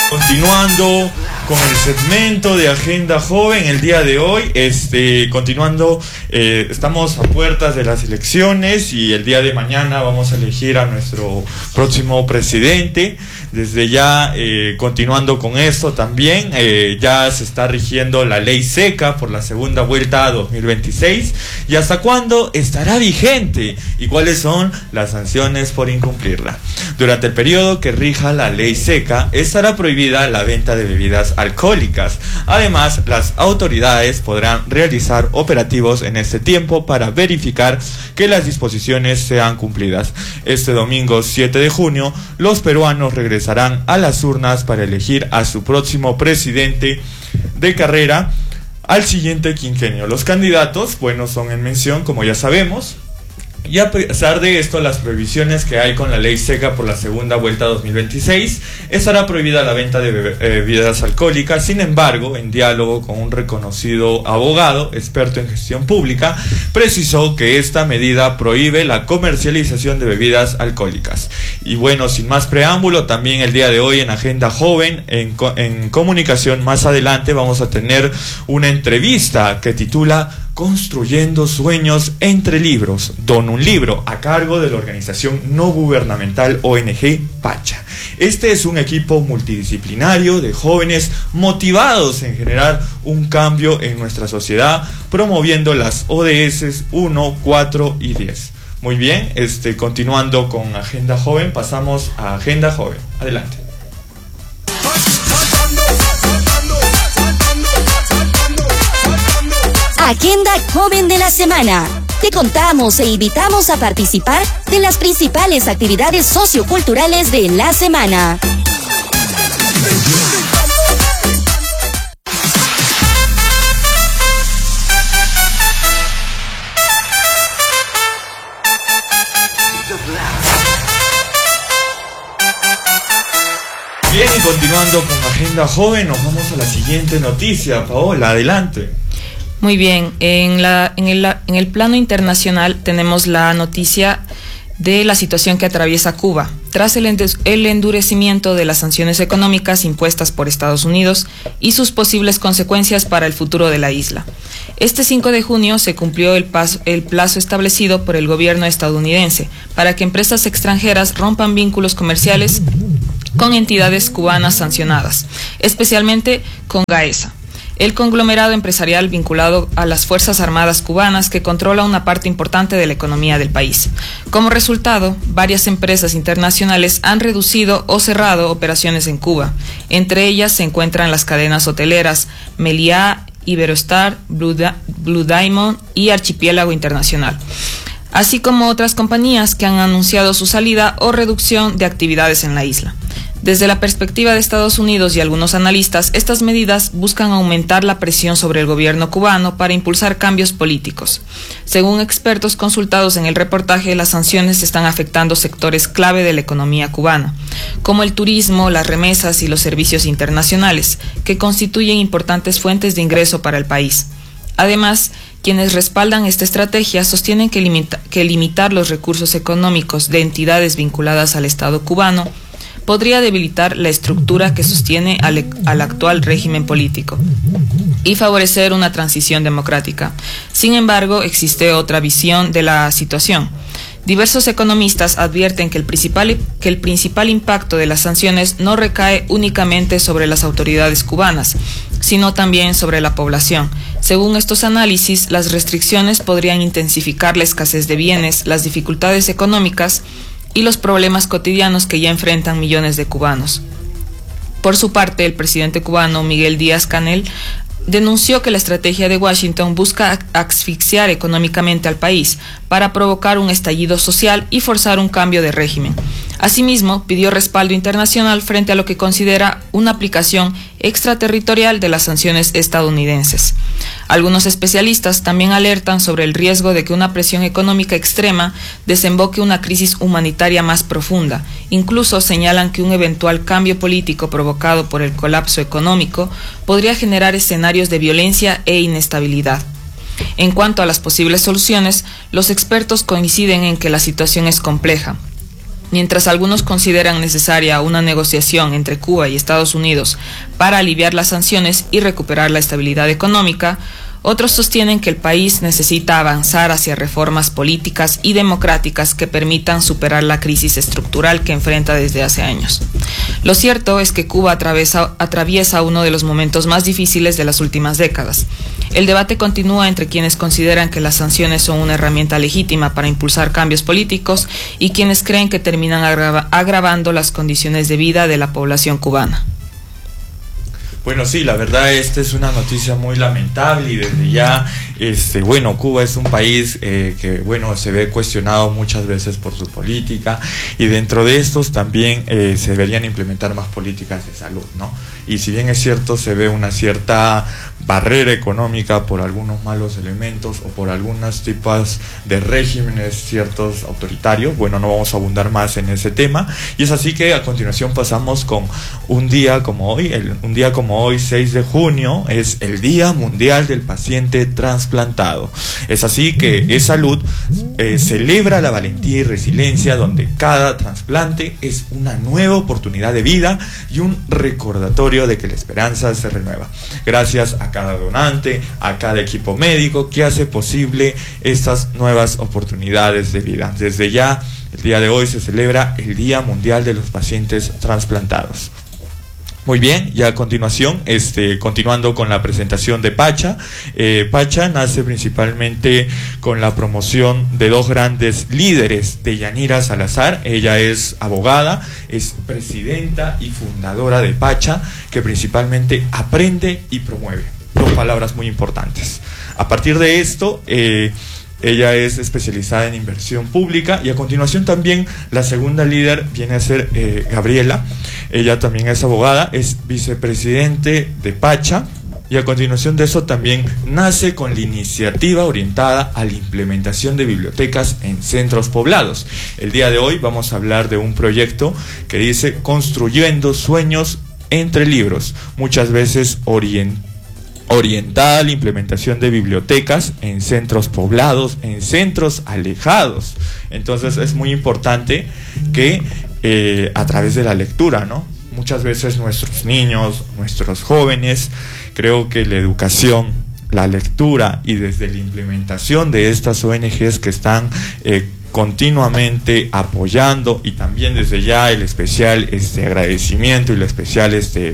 Continuando con el segmento de Agenda Joven, el día de hoy, continuando, estamos a puertas de las elecciones y el día de mañana vamos a elegir a nuestro próximo presidente. Desde ya, continuando con esto también, ya se está rigiendo la ley seca por la segunda vuelta 2026. ¿Y hasta cuándo estará vigente? ¿Y cuáles son las sanciones por incumplirla? Durante el periodo que rija la ley seca, estará prohibida la venta de bebidas alcohólicas. Además, las autoridades podrán realizar operativos en este tiempo para verificar que las disposiciones sean cumplidas. Este domingo 7 de junio, los peruanos regresarán a las urnas para elegir a su próximo presidente de carrera al siguiente quinquenio. Los candidatos, bueno, son en mención, como ya sabemos. Y a pesar de esto, las prohibiciones que hay con la ley seca por la segunda vuelta 2026, estará prohibida la venta de bebidas alcohólicas. Sin embargo, en diálogo con un reconocido abogado, experto en gestión pública, precisó que esta medida prohíbe la comercialización de bebidas alcohólicas. Y bueno, sin más preámbulo, también el día de hoy en Agenda Joven, en comunicación más adelante, vamos a tener una entrevista que titula Construyendo Sueños entre Libros, Don un Libro, a cargo de la organización no gubernamental ONG Pacha. Este es un equipo multidisciplinario de jóvenes motivados en generar un cambio en nuestra sociedad, promoviendo las ODS 1, 4 y 10. Muy bien, continuando con Agenda Joven, pasamos a Agenda Joven. Adelante. Agenda Joven de la Semana. Te contamos e invitamos a participar de las principales actividades socioculturales de la semana. Bien, y continuando con Agenda Joven, nos vamos a la siguiente noticia. Paola, adelante. Muy bien, en el plano internacional tenemos la noticia de la situación que atraviesa Cuba, tras el endurecimiento de las sanciones económicas impuestas por Estados Unidos y sus posibles consecuencias para el futuro de la isla. Este 5 de junio se cumplió el plazo establecido por el gobierno estadounidense para que empresas extranjeras rompan vínculos comerciales con entidades cubanas sancionadas, especialmente con Gaesa, el conglomerado empresarial vinculado a las Fuerzas Armadas cubanas que controla una parte importante de la economía del país. Como resultado, varias empresas internacionales han reducido o cerrado operaciones en Cuba. Entre ellas se encuentran las cadenas hoteleras Meliá, Iberostar, Blue Diamond y Archipiélago Internacional, así como otras compañías que han anunciado su salida o reducción de actividades en la isla. Desde la perspectiva de Estados Unidos y algunos analistas, estas medidas buscan aumentar la presión sobre el gobierno cubano para impulsar cambios políticos. Según expertos consultados en el reportaje, las sanciones están afectando sectores clave de la economía cubana, como el turismo, las remesas y los servicios internacionales, que constituyen importantes fuentes de ingreso para el país. Además, quienes respaldan esta estrategia sostienen que limitar los recursos económicos de entidades vinculadas al Estado cubano podría debilitar la estructura que sostiene al actual régimen político y favorecer una transición democrática. Sin embargo, existe otra visión de la situación. Diversos economistas advierten que el principal impacto de las sanciones no recae únicamente sobre las autoridades cubanas, sino también sobre la población. Según estos análisis, las restricciones podrían intensificar la escasez de bienes, las dificultades económicas y los problemas cotidianos que ya enfrentan millones de cubanos. Por su parte, el presidente cubano Miguel Díaz-Canel denunció que la estrategia de Washington busca asfixiar económicamente al país para provocar un estallido social y forzar un cambio de régimen. Asimismo, pidió respaldo internacional frente a lo que considera una aplicación extraterritorial de las sanciones estadounidenses. Algunos especialistas también alertan sobre el riesgo de que una presión económica extrema desemboque una crisis humanitaria más profunda. Incluso señalan que un eventual cambio político provocado por el colapso económico podría generar escenarios de violencia e inestabilidad. En cuanto a las posibles soluciones, los expertos coinciden en que la situación es compleja. Mientras algunos consideran necesaria una negociación entre Cuba y Estados Unidos para aliviar las sanciones y recuperar la estabilidad económica, otros sostienen que el país necesita avanzar hacia reformas políticas y democráticas que permitan superar la crisis estructural que enfrenta desde hace años. Lo cierto es que Cuba atraviesa uno de los momentos más difíciles de las últimas décadas. El debate continúa entre quienes consideran que las sanciones son una herramienta legítima para impulsar cambios políticos y quienes creen que terminan agravando las condiciones de vida de la población cubana. Bueno, sí, la verdad esta es una noticia muy lamentable y desde ya, bueno, Cuba es un país que, bueno, se ve cuestionado muchas veces por su política y dentro de estos también se deberían implementar más políticas de salud, ¿no? Y si bien es cierto, se ve una cierta barrera económica por algunos malos elementos o por algunos tipos de regímenes ciertos autoritarios, bueno, no vamos a abundar más en ese tema y es así que a continuación pasamos con un día como hoy, 6 de junio, es el Día Mundial del Paciente Trasplantado. Es así que E-Salud celebra la valentía y resiliencia donde cada trasplante es una nueva oportunidad de vida y un recordatorio de que la esperanza se renueva. Gracias a cada donante, a cada equipo médico que hace posible estas nuevas oportunidades de vida. Desde ya, el día de hoy se celebra el Día Mundial de los Pacientes Trasplantados. Muy bien, y a continuación, continuando con la presentación de Pacha. Pacha nace principalmente con la promoción de dos grandes líderes, de Yanira Salazar. Ella es abogada, es presidenta y fundadora de Pacha, que principalmente aprende y promueve. Dos palabras muy importantes. A partir de esto, ella es especializada en inversión pública y a continuación también la segunda líder viene a ser Gabriela. Ella también es abogada, es vicepresidente de Pacha y a continuación de eso también nace con la iniciativa orientada a la implementación de bibliotecas en centros poblados. El día de hoy vamos a hablar de un proyecto que dice Construyendo Sueños entre Libros, muchas veces orientada a la implementación de bibliotecas en centros poblados, en centros alejados. Entonces es muy importante que a través de la lectura, ¿no? Muchas veces nuestros niños, nuestros jóvenes, creo que la educación, la lectura y desde la implementación de estas ONGs que están continuamente apoyando y también desde ya el especial agradecimiento y la especial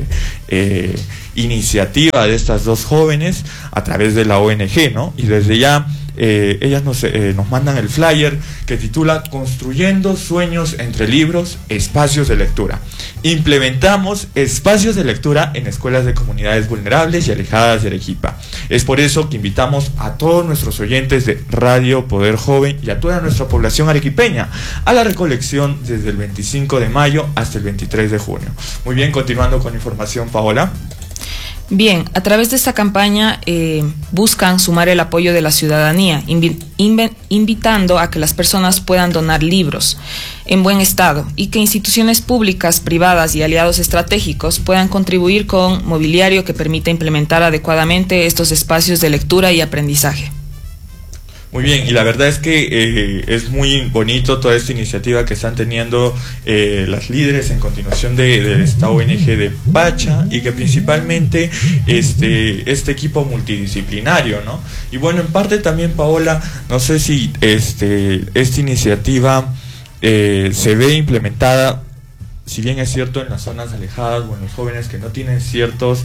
iniciativa de estas dos jóvenes a través de la ONG, ¿no? Y desde ya ellas nos mandan el flyer que titula Construyendo Sueños entre Libros, Espacios de Lectura. Implementamos espacios de lectura en escuelas de comunidades vulnerables y alejadas de Arequipa. Es por eso que invitamos a todos nuestros oyentes de Radio Poder Joven y a toda nuestra población arequipeña a la recolección desde el 25 de mayo hasta el 23 de junio. Muy bien, continuando con información, Paola. Bien, a través de esta campaña buscan sumar el apoyo de la ciudadanía, invitando a que las personas puedan donar libros en buen estado y que instituciones públicas, privadas y aliados estratégicos puedan contribuir con mobiliario que permita implementar adecuadamente estos espacios de lectura y aprendizaje. Muy bien, y la verdad es que es muy bonito toda esta iniciativa que están teniendo las líderes en continuación de esta ONG de Pacha y que principalmente este equipo multidisciplinario, ¿no? Y bueno, en parte también, Paola, no sé si esta iniciativa se ve implementada, si bien es cierto en las zonas alejadas o en los jóvenes que no tienen ciertos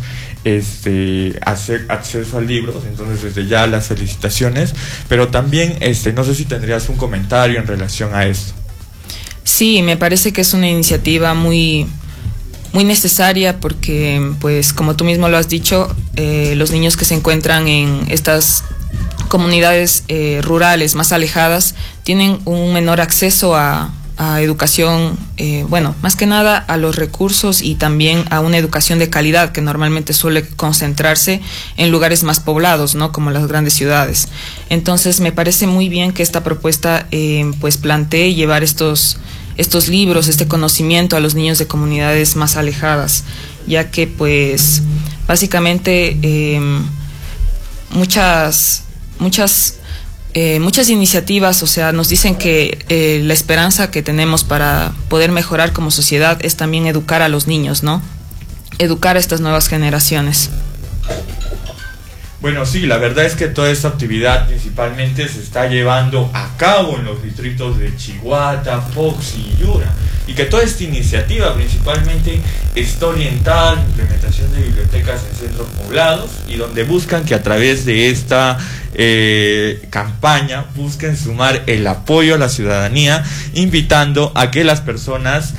acceso a libros, entonces desde ya las felicitaciones, pero también no sé si tendrías un comentario en relación a esto. Sí, me parece que es una iniciativa muy necesaria porque, pues, como tú mismo lo has dicho, los niños que se encuentran en estas comunidades rurales más alejadas tienen un menor acceso a educación, más que nada a los recursos y también a una educación de calidad que normalmente suele concentrarse en lugares más poblados, ¿no? Como las grandes ciudades. Entonces me parece muy bien que esta propuesta pues plantee llevar estos libros, este conocimiento a los niños de comunidades más alejadas, ya que pues básicamente muchas muchas iniciativas, o sea, nos dicen que la esperanza que tenemos para poder mejorar como sociedad es también educar a los niños, ¿no? Educar a estas nuevas generaciones. Bueno, sí, la verdad es que toda esta actividad principalmente se está llevando a cabo en los distritos de Chiguata, Fox y Yura, y que toda esta iniciativa principalmente está orientada a la implementación de bibliotecas en centros poblados, y donde buscan que a través de esta campaña busquen sumar el apoyo a la ciudadanía, invitando a que las personas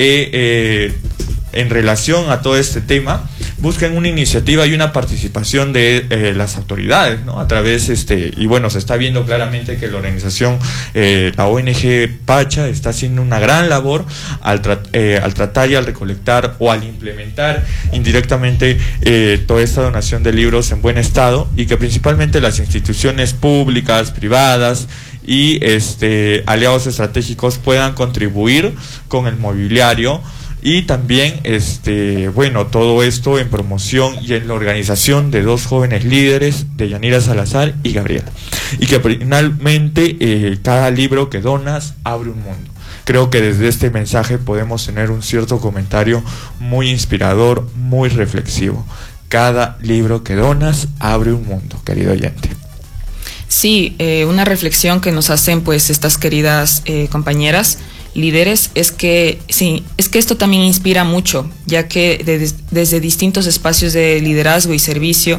en relación a todo este tema busquen una iniciativa y una participación de las autoridades, ¿no? A través, y bueno, se está viendo claramente que la organización, la ONG Pacha, está haciendo una gran labor al tratar y al recolectar o al implementar indirectamente toda esta donación de libros en buen estado, y que principalmente las instituciones públicas, privadas y aliados estratégicos puedan contribuir con el mobiliario. Y también, bueno, todo esto en promoción y en la organización de dos jóvenes líderes, de Yanira Salazar y Gabriela. Y que finalmente cada libro que donas abre un mundo. Creo que desde este mensaje podemos tener un cierto comentario muy inspirador, muy reflexivo. Cada libro que donas abre un mundo, querido oyente. Sí, una reflexión que nos hacen pues estas queridas compañeras líderes es que esto también inspira mucho, ya que desde distintos espacios de liderazgo y servicio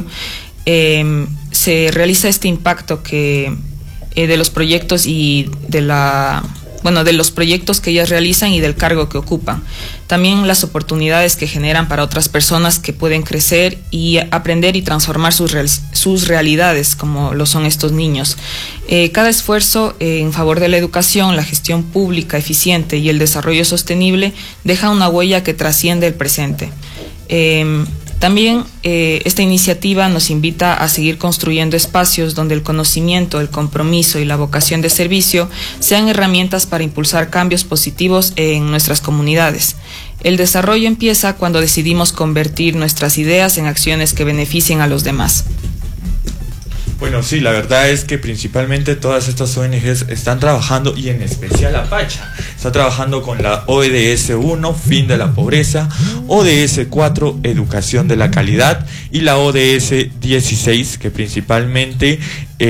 se realiza este impacto que de los proyectos y de los proyectos que ellas realizan y del cargo que ocupan. También las oportunidades que generan para otras personas que pueden crecer y aprender y transformar sus realidades, como lo son estos niños. Cada esfuerzo en favor de la educación, la gestión pública eficiente y el desarrollo sostenible deja una huella que trasciende el presente. También esta iniciativa nos invita a seguir construyendo espacios donde el conocimiento, el compromiso y la vocación de servicio sean herramientas para impulsar cambios positivos en nuestras comunidades. El desarrollo empieza cuando decidimos convertir nuestras ideas en acciones que beneficien a los demás. Bueno, sí, la verdad es que principalmente todas estas ONGs están trabajando, y en especial Apacha, está trabajando con la ODS 1, fin de la pobreza, ODS 4, educación de la calidad, y la ODS 16, que principalmente,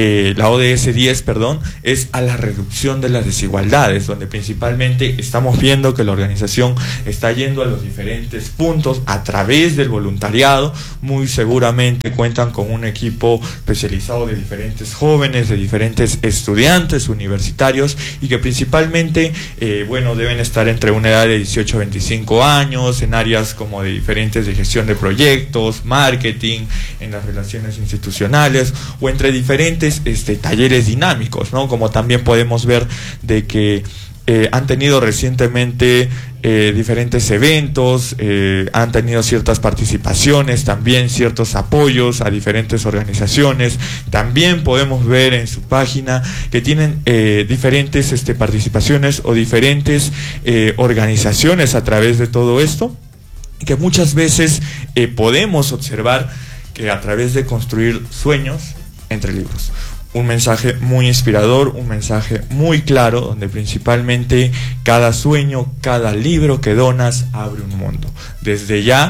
la ODS 10, perdón, es a la reducción de las desigualdades, donde principalmente estamos viendo que la organización está yendo a los diferentes puntos a través del voluntariado. Muy seguramente cuentan con un equipo especializado de diferentes jóvenes, de diferentes estudiantes universitarios, y que principalmente, bueno, deben estar entre una edad de 18 a 25 años, en áreas como de diferentes de gestión de proyectos, marketing, en las relaciones institucionales, o entre diferentes talleres dinámicos, ¿no? Como también podemos ver de que han tenido recientemente diferentes eventos, han tenido ciertas participaciones, también ciertos apoyos a diferentes organizaciones. También podemos ver en su página que tienen diferentes participaciones o diferentes organizaciones a través de todo esto, y que muchas veces podemos observar que a través de construir sueños entre libros. Un mensaje muy inspirador, un mensaje muy claro, donde principalmente cada sueño, cada libro que donas abre un mundo. Desde ya,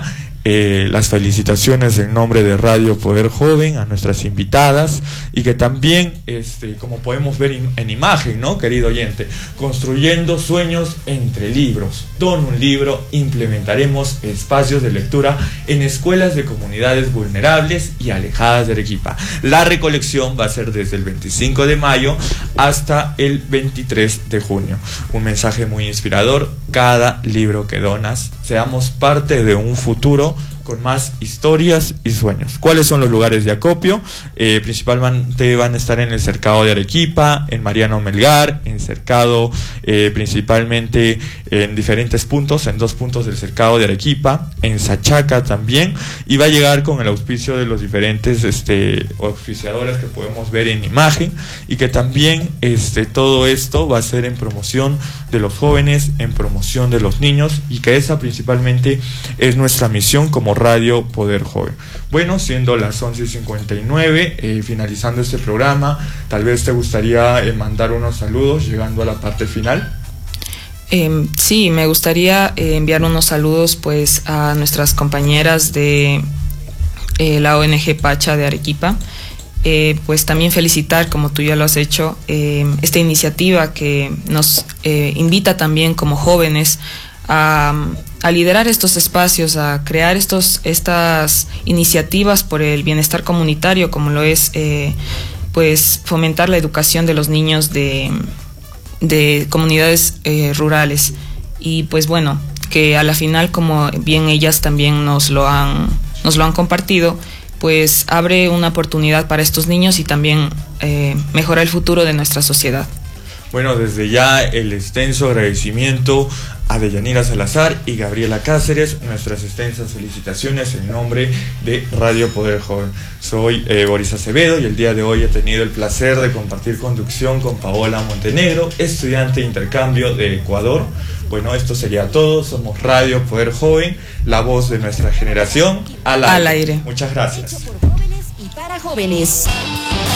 las felicitaciones en nombre de Radio Poder Joven a nuestras invitadas, y que también, como podemos ver en imagen, ¿no, querido oyente? Construyendo sueños entre libros. Dona un libro, implementaremos espacios de lectura en escuelas de comunidades vulnerables y alejadas de Arequipa. La recolección va a ser desde el 25 de mayo hasta el 23 de junio. Un mensaje muy inspirador: cada libro que donas, seamos parte de un futuro con más historias y sueños. ¿Cuáles son los lugares de acopio? Principalmente van a estar en el Cercado de Arequipa, en Mariano Melgar, en Cercado, principalmente en diferentes puntos, en 2 puntos del Cercado de Arequipa, en Sachaca también, y va a llegar con el auspicio de los diferentes auspiciadores que podemos ver en imagen, y que también todo esto va a ser en promoción de los jóvenes, en promoción de los niños, y que esa principalmente es nuestra misión comunicación como Radio Poder Joven. Bueno, siendo las 11:59, finalizando este programa, tal vez te gustaría mandar unos saludos llegando a la parte final. Sí, me gustaría enviar unos saludos pues a nuestras compañeras de la ONG Pacha de Arequipa. Pues también felicitar, como tú ya lo has hecho, esta iniciativa que nos invita también como jóvenes a liderar estos espacios, a crear estas iniciativas por el bienestar comunitario, como lo es pues fomentar la educación de los niños de comunidades rurales. Y pues bueno, que a la final, como bien ellas también nos lo han compartido, pues abre una oportunidad para estos niños y también mejora el futuro de nuestra sociedad. Bueno, desde ya el extenso agradecimiento a Deyanira Salazar y Gabriela Cáceres, nuestras extensas felicitaciones en nombre de Radio Poder Joven. Soy Boris Acevedo y el día de hoy he tenido el placer de compartir conducción con Paola Montenegro, estudiante de intercambio de Ecuador. Bueno, esto sería todo. Somos Radio Poder Joven, la voz de nuestra generación al aire. Al aire. Muchas gracias. Hecho por jóvenes y para jóvenes.